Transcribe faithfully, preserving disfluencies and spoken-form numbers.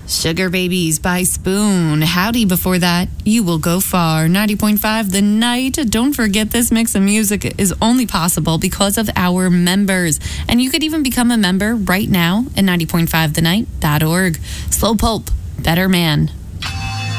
Sugar Babies by Spoon. Howdy before that. You Will Go Far. ninety point five The Night. Don't forget, this mix of music is only possible because of our members. And you could even become a member right now at ninety point five the night dot org. Slow Pulp, Better Man.